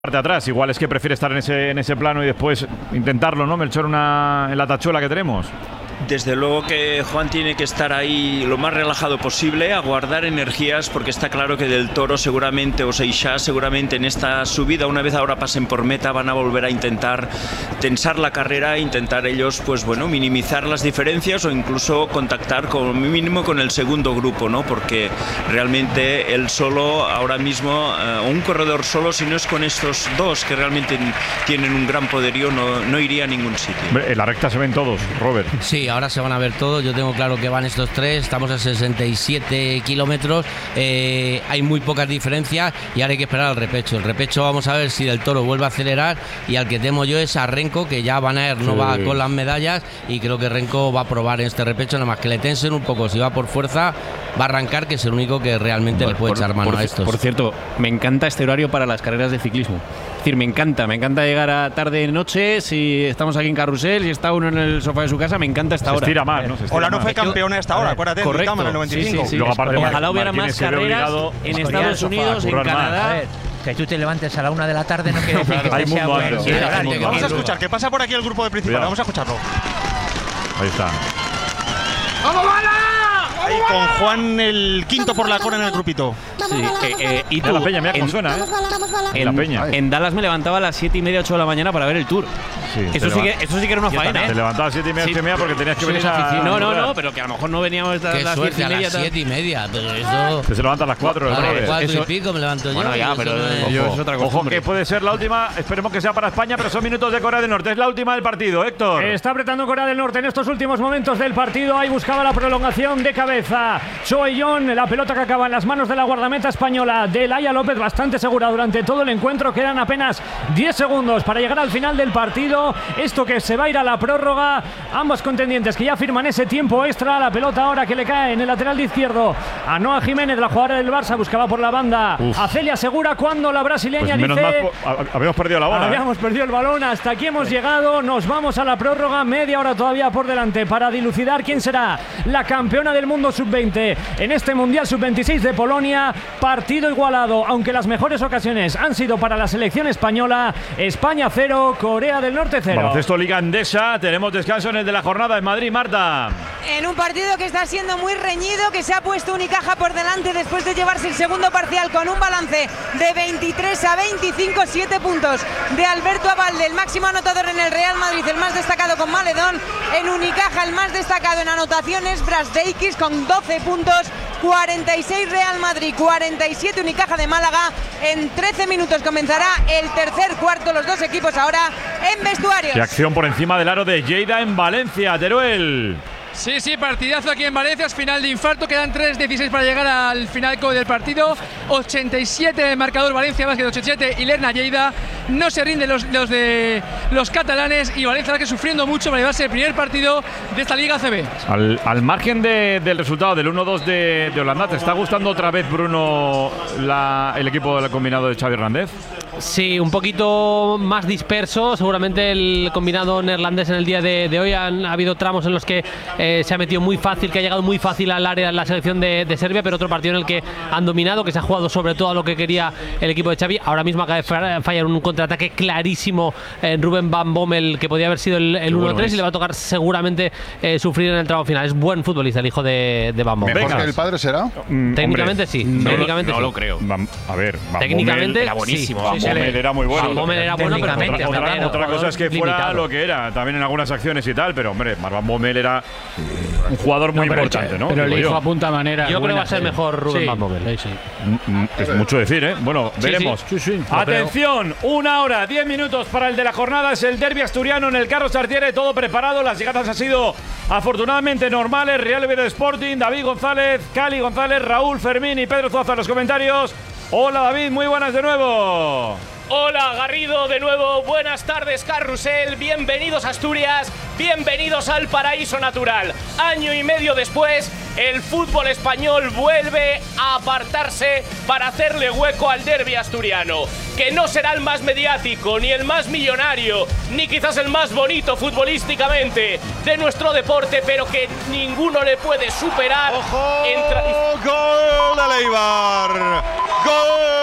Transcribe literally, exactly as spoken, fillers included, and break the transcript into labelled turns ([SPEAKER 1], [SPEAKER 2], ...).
[SPEAKER 1] parte atrás, igual es que prefiere estar en ese, en ese plano y después intentarlo, ¿no, Melchor, una, en la tachuela que tenemos?
[SPEAKER 2] Desde luego que Juan tiene que estar ahí lo más relajado posible, a guardar energías, porque está claro que Del Toro seguramente, o Seixá seguramente en esta subida, una vez ahora pasen por meta, van a volver a intentar tensar la carrera, intentar ellos, pues bueno, minimizar las diferencias o incluso contactar como mínimo con el segundo grupo, ¿no? Porque realmente el solo, ahora mismo, uh, un corredor solo, si no es con estos dos que realmente tienen un gran poderío, no, no iría a ningún sitio.
[SPEAKER 1] En la recta se ven todos, Robert.
[SPEAKER 3] Sí, ahora se van a ver todos. Yo tengo claro que van estos tres. Estamos a sesenta y siete kilómetros. Eh, hay muy pocas diferencias y ahora hay que esperar al repecho. El repecho, vamos a ver si Del Toro vuelve a acelerar. Y al que temo yo es a Renko, que ya Van Aert no sí. va con las medallas. Y creo que Renko va a probar en este repecho. Nada más que le tensen un poco. Si va por fuerza, va a arrancar, que es el único que realmente bueno, le puede por, echar mano
[SPEAKER 4] por,
[SPEAKER 3] a estos.
[SPEAKER 4] Por cierto, me encanta este horario para las carreras de ciclismo. Es decir, me encanta, me encanta llegar a tarde noche, si estamos aquí en Carrusel, si está uno en el sofá de su casa, me encanta esta
[SPEAKER 1] se
[SPEAKER 4] hora.
[SPEAKER 1] Estira más, ¿no? Se estira
[SPEAKER 5] Hola, no
[SPEAKER 1] más.
[SPEAKER 5] fue campeona a esta hora, acuérdate,
[SPEAKER 4] correcto,
[SPEAKER 5] en el noventa y cinco.
[SPEAKER 4] Sí, sí, sí.
[SPEAKER 1] Luego, aparte,
[SPEAKER 4] ojalá hubiera más carreras en Estados Unidos, en Canadá.
[SPEAKER 6] A ver, que tú te levantes a la una de la tarde no quiere decir que
[SPEAKER 1] hay
[SPEAKER 6] sea
[SPEAKER 1] mundo
[SPEAKER 6] bueno.
[SPEAKER 1] antes, sí, hay mundo
[SPEAKER 5] Vamos a escuchar, que pasa por aquí el grupo de principal,
[SPEAKER 1] Cuidado.
[SPEAKER 5] vamos a escucharlo.
[SPEAKER 1] Ahí está.
[SPEAKER 5] ¡Vamos, Bala! Ahí con Juan el quinto por la cola en el grupito.
[SPEAKER 4] Sí, eh, eh, y tú,
[SPEAKER 1] la Peña, mira cómo
[SPEAKER 4] en,
[SPEAKER 1] suena, ¿eh?
[SPEAKER 4] En,
[SPEAKER 1] la Peña.
[SPEAKER 4] En Dallas me levantaba a las siete y media, ocho de la mañana para ver el Tour.
[SPEAKER 1] Sí,
[SPEAKER 4] eso, sí que, eso sí que era una faena.
[SPEAKER 1] Te levantabas a siete y media,
[SPEAKER 4] Sí.
[SPEAKER 1] ocho y media porque tenías que
[SPEAKER 4] Sí,
[SPEAKER 1] venir a…
[SPEAKER 4] No, no, no, pero que a lo mejor no veníamos a
[SPEAKER 3] Qué
[SPEAKER 4] las
[SPEAKER 3] suerte,
[SPEAKER 4] siete y
[SPEAKER 3] a
[SPEAKER 4] media.
[SPEAKER 3] las siete y media, pero eso…
[SPEAKER 1] Que se levantan a las cuatro.
[SPEAKER 3] A las cuatro
[SPEAKER 4] eso-
[SPEAKER 3] y pico me levanto yo.
[SPEAKER 4] Bueno, ya,
[SPEAKER 3] y eso
[SPEAKER 4] pero
[SPEAKER 3] no es-
[SPEAKER 4] yo
[SPEAKER 1] Ojo,
[SPEAKER 4] es otra
[SPEAKER 1] ojo,
[SPEAKER 4] costumbre.
[SPEAKER 1] que puede ser la última, esperemos que sea para España, pero son minutos de Corea del Norte. Es la última del partido, Héctor.
[SPEAKER 7] Está apretando Corea del Norte en estos últimos momentos del partido. Ahí buscaba la prolongación de cabeza Choeyón, la pelota que acaba en las manos de la guardameta española Delaya López, bastante segura durante todo el encuentro. Quedan apenas diez segundos para llegar al final del partido. Esto que se va a ir a la prórroga. Ambos contendientes que ya firman ese tiempo extra. La pelota ahora que le cae en el lateral de izquierdo a Noa Jiménez, la jugadora del Barça, buscaba por la banda
[SPEAKER 1] Uf.
[SPEAKER 7] a Celia Segura, cuando la brasileña
[SPEAKER 1] Pues menos
[SPEAKER 7] dice…
[SPEAKER 1] mal, po- ha- habíamos perdido la bola. ¿eh?
[SPEAKER 7] Habíamos perdido el balón, hasta aquí hemos llegado, nos vamos a la prórroga, media hora todavía por delante para dilucidar quién será la campeona del mundo sub veinte en este Mundial sub veintiséis de Polonia. Partido igualado, aunque las mejores ocasiones han sido para la selección española. España cero, Corea del Norte cero.
[SPEAKER 1] Baloncesto Liga Endesa, tenemos descanso en el de la jornada en Madrid, Marta.
[SPEAKER 8] En un partido que está siendo muy reñido, que se ha puesto Unicaja por delante después de llevarse el segundo parcial con un balance de veintitrés a veinticinco, siete puntos de Alberto Abalde, el máximo anotador en el Real Madrid, el más destacado con Maledón. En Unicaja el más destacado en anotaciones, Brasdeikis con doce puntos, cuarenta y seis Real Madrid, cuarenta y siete Unicaja de Málaga. En trece minutos comenzará el tercer cuarto, los dos equipos ahora en vestuarios.
[SPEAKER 1] Qué acción por encima del aro de Lleida en Valencia, Teruel.
[SPEAKER 9] Sí, sí, partidazo aquí en Valencia, es final de infarto, quedan tres dieciséis para llegar al final del partido. ochenta y siete el marcador, Valencia más que de ochenta y siete y Lerna Lleida. No se rinden los, los de los catalanes y Valencia que sufriendo mucho para llevarse el primer partido de esta Liga A C B.
[SPEAKER 1] Al, al margen de, del resultado del uno dos de, de Holanda, ¿te está gustando otra vez, Bruno, la, el equipo del combinado de Xavi Hernández?
[SPEAKER 10] Sí, un poquito más disperso. Seguramente el combinado neerlandés en el día de, de hoy han ha habido tramos en los que eh, se ha metido muy fácil, que ha llegado muy fácil al área la selección de, de Serbia, pero otro partido en el que han dominado, que se ha jugado sobre todo a lo que quería el equipo de Xavi. Ahora mismo acaba de fallar un contraataque clarísimo en Ruben Van Bommel, que podía haber sido el, el uno tres, y le va a tocar seguramente eh, sufrir en el tramo final. Es buen futbolista el hijo de, de Van Bommel.
[SPEAKER 11] ¿Mejor que el padre será?
[SPEAKER 1] Mm,
[SPEAKER 10] Técnicamente
[SPEAKER 1] hombre,
[SPEAKER 10] sí,
[SPEAKER 1] no,
[SPEAKER 10] técnicamente
[SPEAKER 1] no
[SPEAKER 10] sí.
[SPEAKER 1] lo creo. Van, a ver, Van
[SPEAKER 10] Técnicamente
[SPEAKER 1] Bommel
[SPEAKER 10] era buenísimo.
[SPEAKER 1] Van
[SPEAKER 10] Sí,
[SPEAKER 1] Bommel
[SPEAKER 10] sí,
[SPEAKER 1] era muy bueno.
[SPEAKER 10] Van Bommel era bueno, pero
[SPEAKER 1] otra, otra,
[SPEAKER 10] también
[SPEAKER 1] otra cosa es que fuera
[SPEAKER 10] limitado.
[SPEAKER 1] lo que era, también en algunas acciones y tal, pero hombre, Van Bommel era un jugador muy
[SPEAKER 10] No, pero
[SPEAKER 1] importante, ¿no?
[SPEAKER 10] pero
[SPEAKER 1] Digo
[SPEAKER 10] el hijo
[SPEAKER 1] yo.
[SPEAKER 10] apunta manera. Yo creo que va a ser mejor Rubén
[SPEAKER 1] Sí.
[SPEAKER 10] Van Bommel. Sí, sí.
[SPEAKER 1] Mm, Es mucho decir, ¿eh? Bueno,
[SPEAKER 10] Sí,
[SPEAKER 1] veremos.
[SPEAKER 10] sí, sí, sí. Lo
[SPEAKER 1] Atención, una hora, diez minutos para el de la jornada. Es el derbi asturiano en el Carlos Tartiere, todo preparado. Las llegadas han sido afortunadamente normales. Real Oviedo Sporting, David González, Cali González, Raúl Fermín y Pedro Zuazo en los comentarios. Hola David, muy buenas de nuevo.
[SPEAKER 12] Hola Garrido, de nuevo, buenas tardes Carrusel, bienvenidos a Asturias, bienvenidos al paraíso natural. Año y medio después, el fútbol español vuelve a apartarse para hacerle hueco al derbi asturiano, que no será el más mediático, ni el más millonario, ni quizás el más bonito futbolísticamente de nuestro deporte, pero que ninguno le puede superar.
[SPEAKER 5] ¡Ojo!
[SPEAKER 12] Entra-
[SPEAKER 5] ¡Gol de Leibar! ¡Gol!